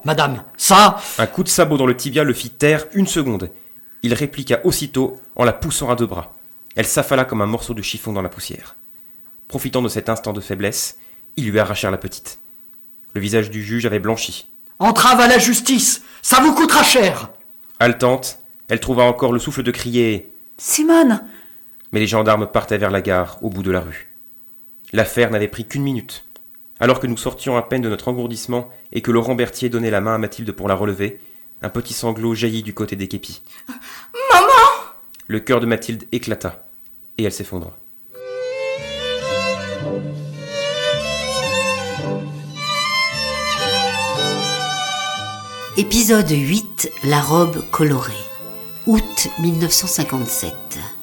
Madame, ça... Un coup de sabot dans le tibia le fit taire une seconde. Il répliqua aussitôt en la poussant à deux bras. Elle s'affala comme un morceau de chiffon dans la poussière. Profitant de cet instant de faiblesse, ils lui arrachèrent la petite. Le visage du juge avait blanchi. Entrave à la justice, ça vous coûtera cher. Haletante, elle trouva encore le souffle de crier « Simone !» Mais les gendarmes partaient vers la gare, au bout de la rue. L'affaire n'avait pris qu'une minute. Alors que nous sortions à peine de notre engourdissement et que Laurent Berthier donnait la main à Mathilde pour la relever, un petit sanglot jaillit du côté des képis. « Maman !» Le cœur de Mathilde éclata, et elle s'effondra. Épisode 8, la robe colorée. Août 1957.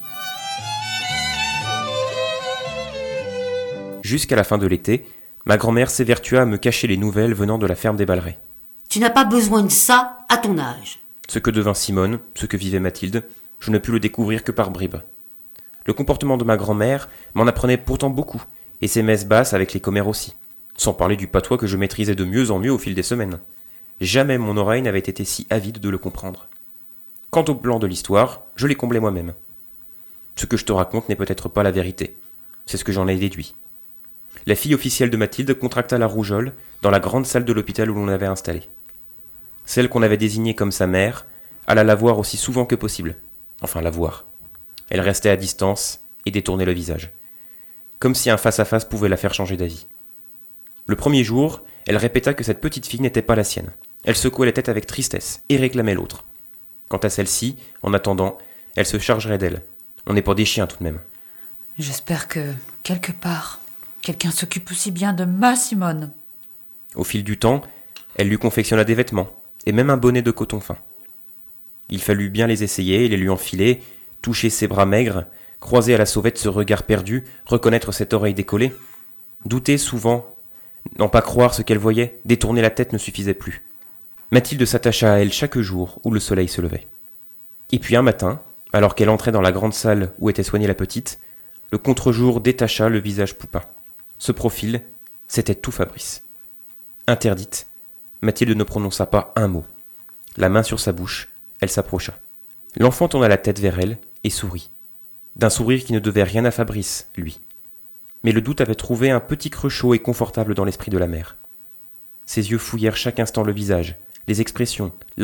Jusqu'à la fin de l'été, ma grand-mère s'évertua à me cacher les nouvelles venant de la ferme des Ballerets. Tu n'as pas besoin de ça à ton âge. Ce que devint Simone, ce que vivait Mathilde, je ne pus le découvrir que par bribes. Le comportement de ma grand-mère m'en apprenait pourtant beaucoup, et ses messes basses avec les commères aussi, sans parler du patois que je maîtrisais de mieux en mieux au fil des semaines. Jamais mon oreille n'avait été si avide de le comprendre. Quant au plan de l'histoire, je l'ai comblé moi-même. Ce que je te raconte n'est peut-être pas la vérité. C'est ce que j'en ai déduit. La fille officielle de Mathilde contracta la rougeole dans la grande salle de l'hôpital où l'on l'avait installée. Celle qu'on avait désignée comme sa mère alla la voir aussi souvent que possible. Enfin, la voir. Elle restait à distance et détournait le visage. Comme si un face-à-face pouvait la faire changer d'avis. Le premier jour, elle répéta que cette petite fille n'était pas la sienne. Elle secouait la tête avec tristesse et réclamait l'autre. Quant à celle-ci, en attendant, elle se chargerait d'elle. On n'est pas des chiens tout de même. J'espère que, quelque part, quelqu'un s'occupe aussi bien de ma Simone. Au fil du temps, elle lui confectionna des vêtements, et même un bonnet de coton fin. Il fallut bien les essayer, les lui enfiler, toucher ses bras maigres, croiser à la sauvette ce regard perdu, reconnaître cette oreille décollée. Douter souvent, n'en pas croire ce qu'elle voyait, détourner la tête ne suffisait plus. Mathilde s'attacha à elle chaque jour où le soleil se levait. Et puis un matin, alors qu'elle entrait dans la grande salle où était soignée la petite, le contre-jour détacha le visage poupin. Ce profil, c'était tout Fabrice. Interdite, Mathilde ne prononça pas un mot. La main sur sa bouche, elle s'approcha. L'enfant tourna la tête vers elle et sourit. D'un sourire qui ne devait rien à Fabrice, lui. Mais le doute avait trouvé un petit creux chaud et confortable dans l'esprit de la mère. Ses yeux fouillèrent chaque instant le visage, les expressions,